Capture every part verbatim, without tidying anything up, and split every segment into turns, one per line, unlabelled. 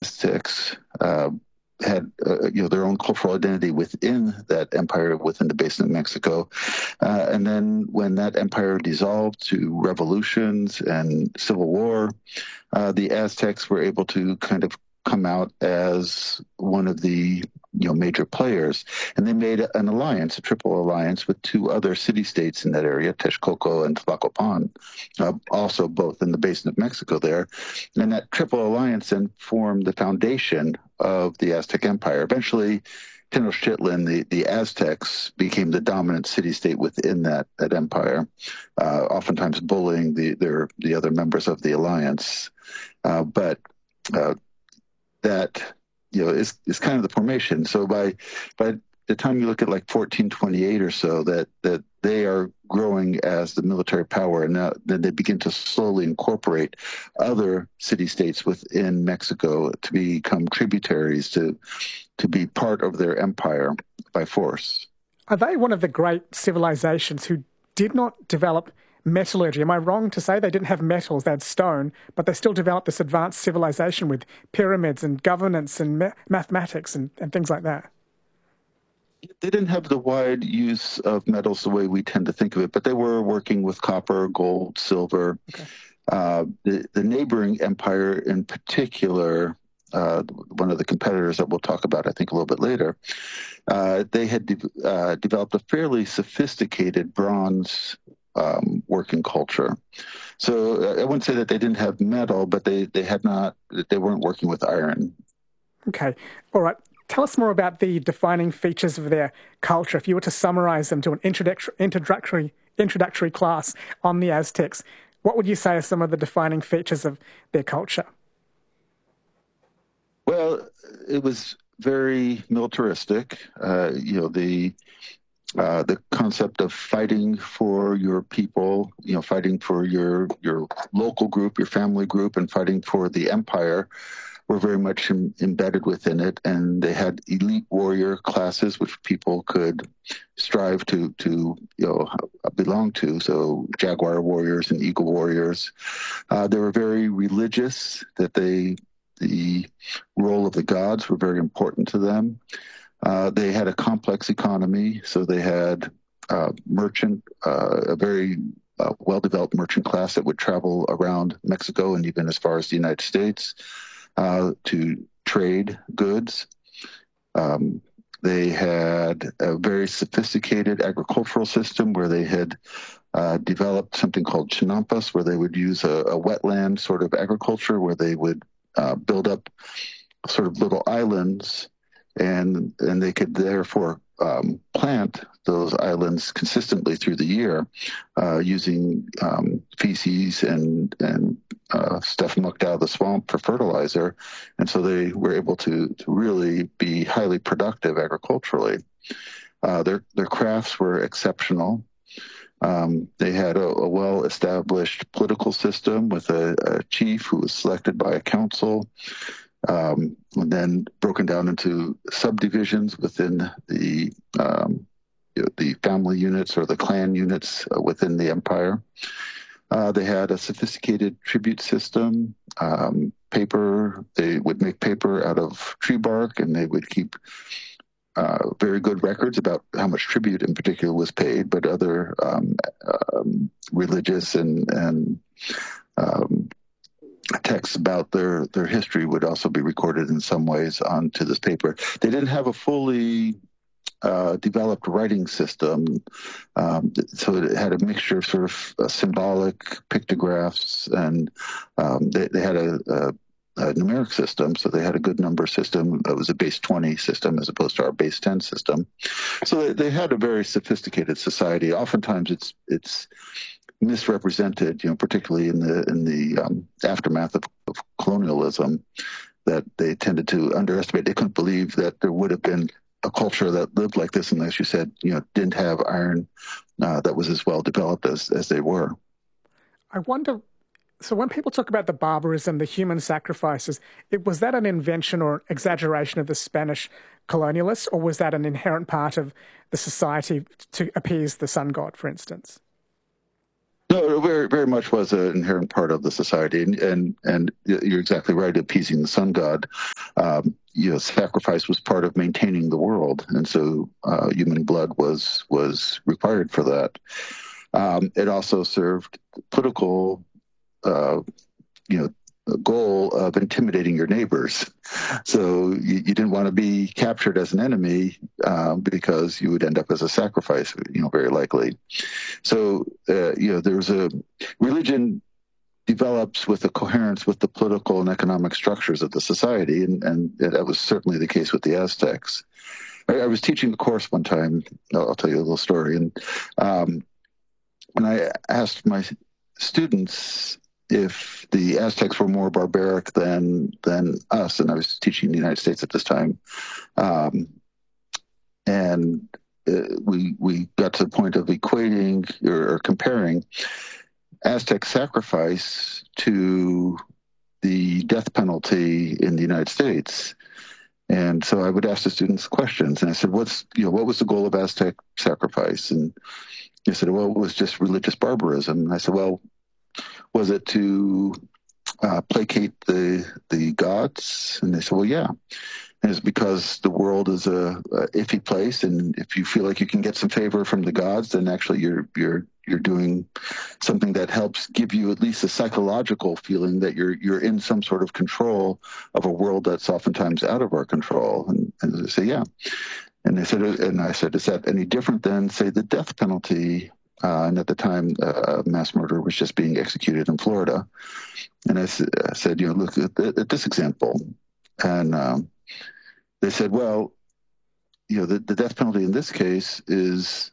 Aztecs uh, had uh, you know their own cultural identity within that empire, within the basin of Mexico, uh, and then when that empire dissolved to revolutions and civil war, uh, the Aztecs were able to kind of come out as one of the you know major players, and they made an alliance, a triple alliance, with two other city-states in that area, Texcoco and Tlacopan, uh, also both in the basin of Mexico there, and that triple alliance then formed the foundation of the Aztec Empire. Eventually, Tenochtitlan, the, the Aztecs, became the dominant city-state within that that empire, uh, oftentimes bullying the their the other members of the alliance, uh, but uh, that you know is is kind of the formation. So by by the time you look at like fourteen twenty-eight or so, that that they are growing as the military power, and now then they begin to slowly incorporate other city-states within Mexico to become tributaries, to to be part of their empire by force.
Are they one of the great civilizations who did not develop metallurgy? Am I wrong to say they didn't have metals, they had stone, but they still developed this advanced civilization with pyramids and governance and ma- mathematics and, and things like that?
They didn't have the wide use of metals the way we tend to think of it, but they were working with copper, gold, silver. Okay. Uh, the, the neighboring empire in particular, uh, one of the competitors that we'll talk about, I think, a little bit later, uh, they had de- uh, developed a fairly sophisticated bronze um, working culture. So uh, I wouldn't say that they didn't have metal, but they, they had not, they weren't working with iron.
Okay. All right. Tell us more about the defining features of their culture. If you were to summarize them to an introductory, introductory, introductory class on the Aztecs, what would you say are some of the defining features of their culture?
Well, it was very militaristic. Uh, you know, the uh, the concept of fighting for your people, you know, fighting for your your local group, your family group, and fighting for the empire were very much in, embedded within it. And they had elite warrior classes, which people could strive to, to you know, belong to. So jaguar warriors and eagle warriors. Uh, they were very religious, that they, the role of the gods were very important to them. Uh, they had a complex economy. So they had uh, merchant, uh, a very uh, well-developed merchant class that would travel around Mexico and even as far as the United States. Uh, to trade goods. Um, they had a very sophisticated agricultural system where they had uh, developed something called chinampas, where they would use a, a wetland sort of agriculture where they would uh, build up sort of little islands, and and they could therefore um, plant those islands consistently through the year uh, using um, feces and and uh, stuff mucked out of the swamp for fertilizer. And so they were able to, to really be highly productive agriculturally. Uh, their, their crafts were exceptional. Um, they had a, a well-established political system with a, a chief who was selected by a council, um, and then broken down into subdivisions within the um, you know, the family units or the clan units uh, within the empire. Uh, they had a sophisticated tribute system, um, paper. They would make paper out of tree bark, and they would keep uh, very good records about how much tribute in particular was paid, but other um, um, religious and, and um, texts about their, their history would also be recorded in some ways onto this paper. They didn't have a fully Uh, developed writing system, um, so it had a mixture of sort of uh, symbolic pictographs, and um, they, they had a, a, a numeric system, so they had a good number system. It was a base twenty system as opposed to our base ten system. So they, they had a very sophisticated society. Oftentimes it's it's misrepresented, you know, particularly in the in the um, aftermath of, of colonialism, that they tended to underestimate. They couldn't believe that there would have been a culture that lived like this, and as you said, you know, didn't have iron uh, that was as well developed as, as they were.
I wonder, so when people talk about the barbarism, the human sacrifices, it, was that an invention or exaggeration of the Spanish colonialists, or was that an inherent part of the society to appease the sun god, for instance?
No, it very, very much was an inherent part of the society, and and, and you're exactly right. Appeasing the sun god, um, you know, sacrifice was part of maintaining the world, and so uh, human blood was was required for that. Um, it also served political, uh, you know, goal of intimidating your neighbors. So you, you didn't want to be captured as an enemy um, because you would end up as a sacrifice, you know, very likely. So, uh, you know, there's a religion develops with a coherence with the political and economic structures of the society, and, and that was certainly the case with the Aztecs. I, I was teaching a course one time. I'll, I'll tell you a little story, and um, when I asked my students if the Aztecs were more barbaric than than us, and I was teaching in the United States at this time, um, and uh, we we got to the point of equating or, or comparing Aztec sacrifice to the death penalty in the United States. And so I would ask the students questions, and I said, "What's you know what was the goal of Aztec sacrifice?" And they said, "Well, it was just religious barbarism." And I said, "Well, was it to uh, placate the the gods?" And they said, "Well, yeah." And it's because the world is a, a iffy place, and if you feel like you can get some favor from the gods, then actually you're you're you're doing something that helps give you at least a psychological feeling that you're you're in some sort of control of a world that's oftentimes out of our control. And, and they say, yeah. And they said, and I said, is that any different than, say, the death penalty? Uh, and at the time, uh, mass murder was just being executed in Florida. And I, I said, you know, look at, at this example. And um, they said, well, you know, the, the death penalty in this case is,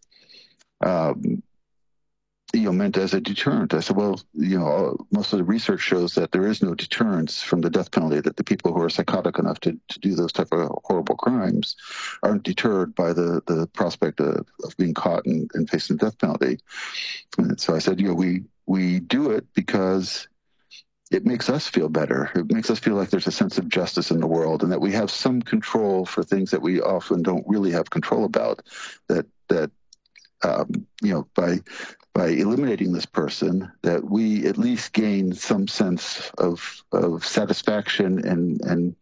um, you know, meant as a deterrent. I said, well, you know, most of the research shows that there is no deterrence from the death penalty, that the people who are psychotic enough to, to do those type of horrible crimes aren't deterred by the, the prospect of, of being caught and, and facing the death penalty. And so I said, you know, we, we do it because it makes us feel better. It makes us feel like there's a sense of justice in the world, and that we have some control for things that we often don't really have control about. That that um, you know, by by eliminating this person, that we at least gain some sense of of satisfaction and and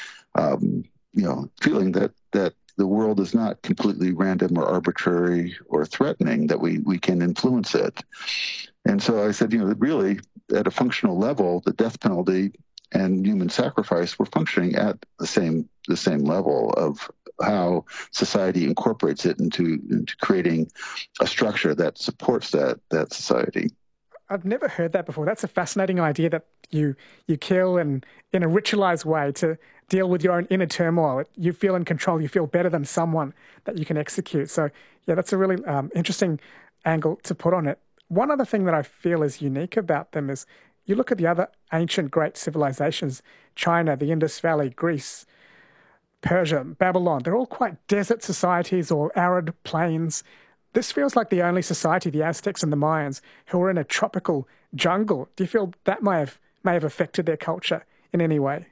um, you know, feeling that that the world is not completely random or arbitrary or threatening. That we we can influence it. And so I said, you know, really, at a functional level, the death penalty and human sacrifice were functioning at the same the same level of how society incorporates it into into creating a structure that supports that that society.
I've never heard that before. That's a fascinating idea, that you you kill and in a ritualized way to deal with your own inner turmoil. You feel in control. You feel better than someone that you can execute. So yeah, that's a really um, interesting angle to put on it. One other thing that I feel is unique about them is you look at the other ancient great civilizations, China, the Indus Valley, Greece, Persia, Babylon, they're all quite desert societies or arid plains. This feels like the only society, the Aztecs and the Mayans, who are in a tropical jungle. Do you feel that may have may have affected their culture in any way?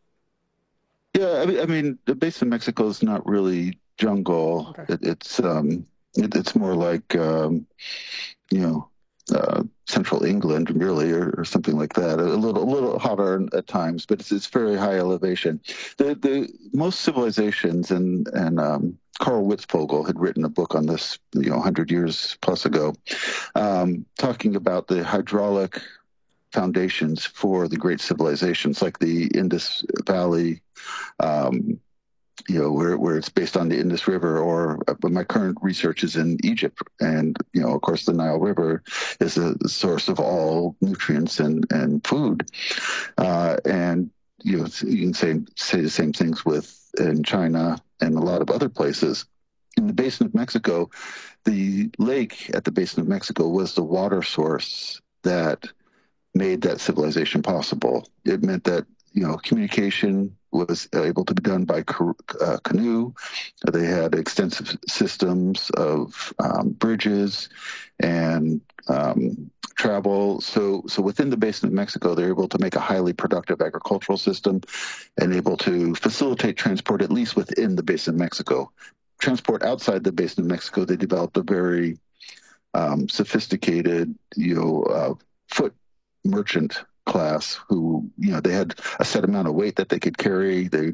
Yeah, I mean, I mean the basin of Mexico is not really jungle.
Okay.
It, it's um, it, it's more like um, you know, uh, central England, really, or, or something like that. A little, a little hotter at times, but it's it's very high elevation. The the most civilizations, and and um, Carl Witzvogel had written a book on this, you know, one hundred years plus ago, um, talking about the hydraulic foundations for the great civilizations, like the Indus Valley. Um, you know, where, where it's based on the Indus River, or but my current research is in Egypt. And, you know, of course, the Nile River is a source of all nutrients and, and food. Uh, and, you know, you can say, say the same things with in China and a lot of other places. In the Basin of Mexico, the lake at the Basin of Mexico was the water source that made that civilization possible. It meant that, you know, communication was able to be done by uh, canoe. They had extensive systems of um, bridges and um, travel. So, so within the Basin of Mexico, they're able to make a highly productive agricultural system and able to facilitate transport, at least within the Basin of Mexico. Transport outside the Basin of Mexico, they developed a very um, sophisticated, you know, uh, foot merchant class who, you know, they had a set amount of weight that they could carry. They